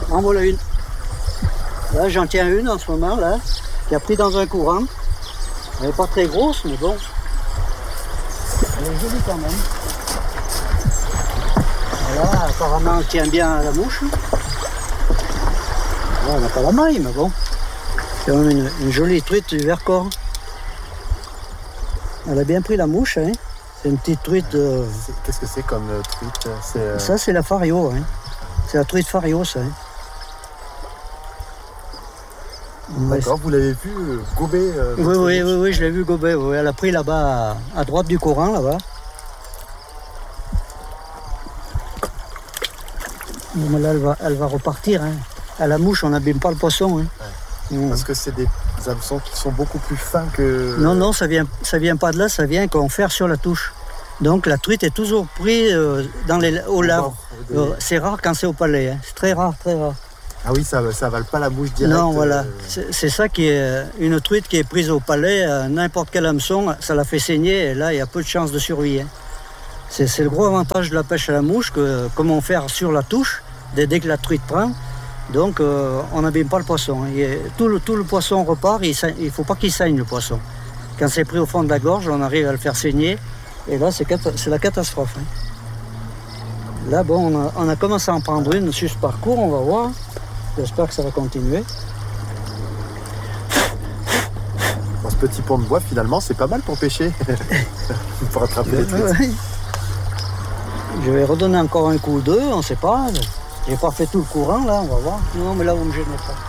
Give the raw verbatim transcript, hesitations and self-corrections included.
En voilà une. Là, j'en tiens une en ce moment, là, qui a pris dans un courant. Elle n'est pas très grosse, mais bon. Elle est jolie quand même. Voilà, apparemment, elle tient bien à la mouche. Là, on n'a pas la maille, mais bon. C'est quand même une, une jolie truite du Vercors. Elle a bien pris la mouche, hein. C'est une petite truite. Euh... Qu'est-ce que c'est comme euh, truite c'est, euh... Ça, c'est la fario, hein. C'est la truite fario, ça. Hein. D'accord, ouais, vous l'avez vu euh, gober euh, oui, oui, oui, oui, je l'ai vu gober. Oui. Elle a pris là-bas, à, à droite du courant, là-bas. Bon, là, elle va, elle va repartir. Hein. À la mouche, on n'abîme pas le poisson. Hein. Ouais. Mmh. Parce que c'est des hameçons qui sont beaucoup plus fins que... Non, non, ça vient, ça vient pas de là, ça vient qu'on fait sur la touche. Donc la truite est toujours prise euh, dans les, au large. Des... Euh, c'est rare quand c'est au palais. Hein. C'est très rare, très rare. Ah oui, ça ça avale pas la mouche directe. Non, voilà. Euh... C'est, c'est ça qui est une truite qui est prise au palais, euh, n'importe quel hameçon, ça la fait saigner et là, il y a peu de chances de survie. Hein. C'est, c'est le gros avantage de la pêche à la mouche, que comment faire sur la touche, dès, dès que la truite prend. Donc, euh, on n'abîme pas le poisson. Hein. Il, tout, le, tout le poisson repart, il ne faut pas qu'il saigne le poisson. Quand c'est pris au fond de la gorge, on arrive à le faire saigner. Et là, c'est, c'est la catastrophe. Hein. Là, bon, on a, on a commencé à en prendre une sur ce parcours, on va voir. J'espère que ça va continuer. Dans ce petit pont de bois, finalement, c'est pas mal pour pêcher. Pour attraper les truites. Ouais. Je vais redonner encore un coup d'œil, on ne sait pas. J'ai pas fait tout le courant, là, on va voir. Non, mais là, vous ne me gênez pas.